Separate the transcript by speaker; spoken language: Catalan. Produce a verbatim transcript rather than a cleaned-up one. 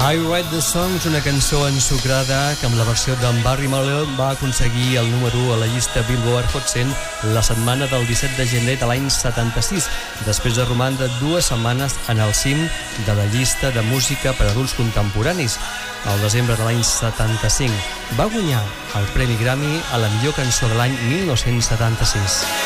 Speaker 1: I Write the Song és una cançó ensucrada que amb la versió d'en Barry Manilow va aconseguir el número u a la llista Billboard Hot cent la setmana del disset de gener de l'any setanta-sis, després de romandre dues setmanes en el cim de la llista de música per adults contemporanis. Al desembre de l'any setanta-cinc va guanyar el Premi Grammy a la millor cançó de l'any mil nou-cents setanta-sis.